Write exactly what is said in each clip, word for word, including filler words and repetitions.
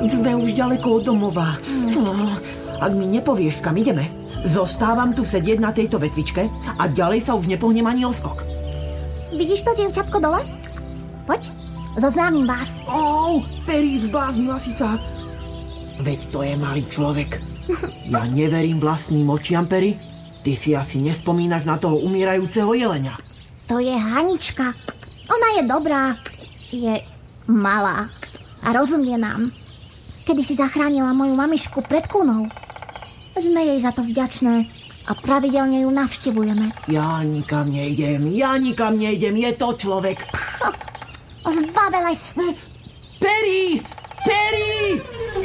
Sme už ďaleko od domova. Ak mi nepovieš, kam ideme, zostávam tu sedieť na tejto vetvičke a ďalej sa už nepohnem ani o skok. Vidíš to, dievčatko dole? Poď, zoznámim vás. Ó, Peri, zbláznila si sa. Veď to je malý človek. Ja neverím vlastným očiam, Peri. Ty si asi nespomínaš na toho umierajúceho jelenia. To je Hanička. Ona je dobrá. Je malá a rozumie nám. Kedy si zachránila moju mamičku pred kúnou. Sme jej za to vďačné a pravidelne ju navštevujeme. Ja nikam nejdem, ja nikam nejdem, je to človek. Zbabelec. Peri! Peri!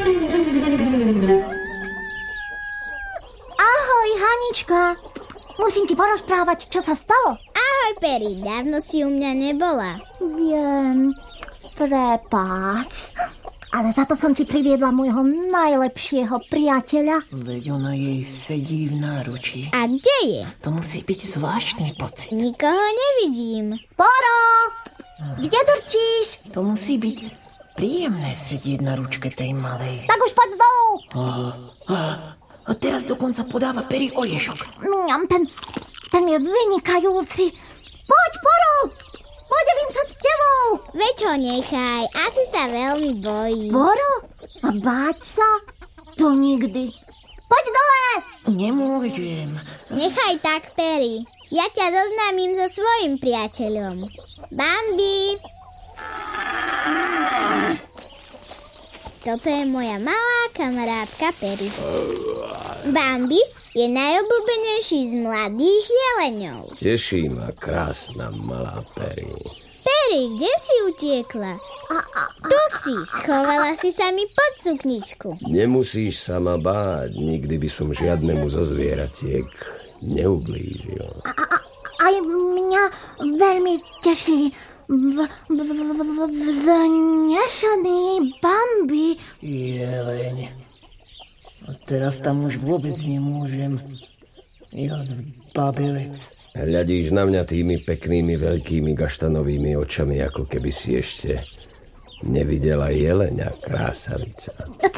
Ahoj, Hanička. Musím ti porozprávať, čo sa stalo. Ahoj, Peri, dávno si u mňa nebola. Viem, prepáč. Ale za to som ti priviedla môjho najlepšieho priateľa. Veď ona jej sedí v náručí. A kde je? To musí byť zvláštny pocit. Nikoho nevidím. Poro! Kde drčíš? To musí byť príjemné sedieť na ručke tej malej. Tak už poď dolu. A, a, a teraz dokonca podáva Peri oriešok. Mňam, ten, ten je vynikajúci. Poď, Poro! Podelím sa s tebou. Veď ho nechaj, asi sa veľmi bojí. Poro? A báť sa? To nikdy. Poď dole! Nemôžem. Nechaj tak, Peri. Ja ťa zoznámim so svojím priateľom. Bambi! Toto je moja malá kamarátka Peri. Bambi je najobľúbenejší z mladých jeleňov. Teší ma krásna malá Peri. Peri, kde si utiekla? A, a, a, Tu si, schovala si sa mi pod sukničku. Nemusíš sa ma báť, nikdy by som žiadnemu zo zvieratiek neublížil. a, a, aj mňa veľmi teší v, v, v, v, vznešený Bambi. Jeleň. A teraz tam už vôbec nemôžem. Ja zbabelec. Hľadíš na mňa tými peknými veľkými gaštanovými očami, ako keby si ešte nevidela jeleňa, krásavica.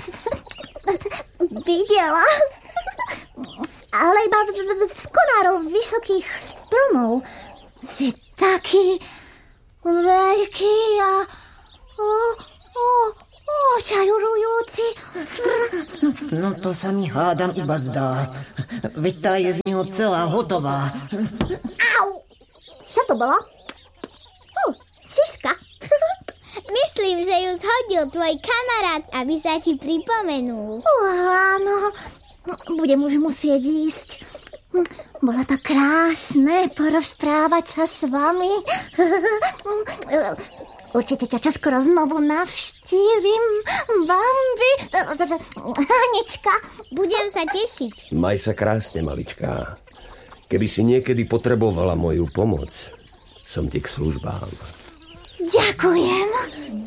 Videla. Ale iba z konárov vysokých stromov. Si taký veľký a o, o, očarujúci. No to sa mi hádam iba zdá. Veď tá je z neho celá hotová. Au! Čo to bolo? Uh, šiška. Myslím, že ju zhodil tvoj kamarát, aby sa ti pripomenul. Uh, áno, budem už musieť ísť. Bolo to krásne porozprávať sa s vami. Určite ťa čoskoro znovu navštívim, Bambi. Hanička. Budem sa tešiť. Maj sa krásne, maličká. Keby si niekedy potrebovala moju pomoc, som ti k službám. Ďakujem.